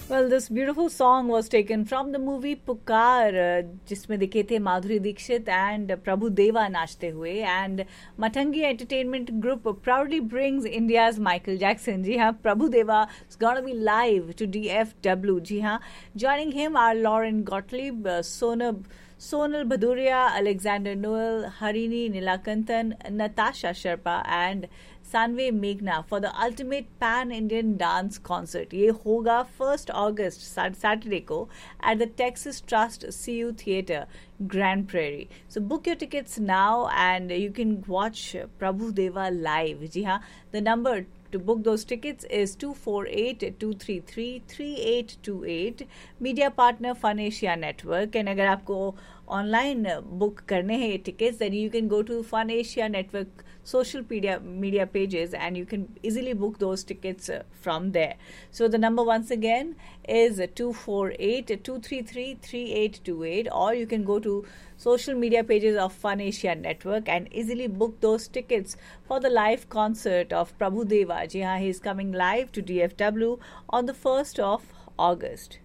Well, this beautiful song was taken from the movie Pukar, जिसमें दिखे थे Madhuri Dixit and प्रभु देवा नाचते हुए. And Matangi Entertainment Group proudly brings India's Michael Jackson. जी हाँ, प्रभु देवा is gonna be live to DFW. जी हाँ, joining him are Lauren Gottlieb, Sonal Bhaduria, Alexander Noel, Harini Nilakantan, Natasha Sharpa and Sanve Meghna for the ultimate pan-Indian dance concert. ये होगा 1st August Saturday को at the Texas Trust CU Theatre, Grand Prairie. So book your tickets now and you can watch Prabhu Deva live. जी हाँ, the number to book those tickets is 248-233-3828. Media partner Fun Asia Network. And अगर आपको online book करने हैं ये tickets, then you can go to Fun Asia Network social media pages and you can easily book those tickets from there. So the number once again is 248-233-3828, or you can go to social media pages of Fun Asia Network and easily book those tickets for the live concert of Prabhu Deva. Ji haan, he is coming live to DFW on the 1st of August.